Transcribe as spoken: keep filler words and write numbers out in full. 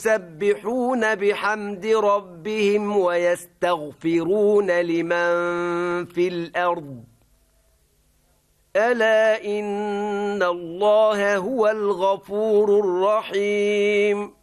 يسبحون بحمد ربهم ويستغفرون لمن في الأرض ألا إن الله هو الغفور الرحيم